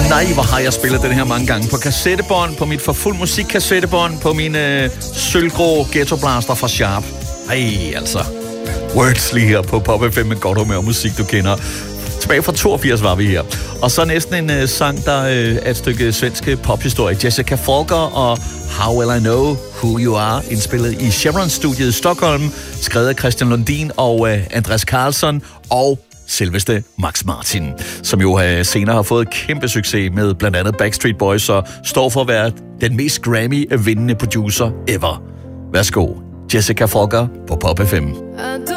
Nej, hvor har jeg spillet den her mange gange. På kassettebånd, på mit for fuld musikkassettebånd, på mine sølvgrå ghettoblaster fra Sharp. Ej, altså. Words lige her på Pop FM med godt humør musik, du kender. Tilbage fra 82 var vi her. Og så næsten en sang, der er et stykke svenske pophistorie. Jessica Folker og How Will I Know Who You Are, indspillet i Chevron-studiet i Stockholm, skrevet af Christian Lundin og Andreas Karlsson og selveste Max Martin, som jo senere har fået kæmpe succes med blandt andet Backstreet Boys og står for at være den mest Grammy-vindende producer ever. Værsgo, Jessica Folker på Pop FM.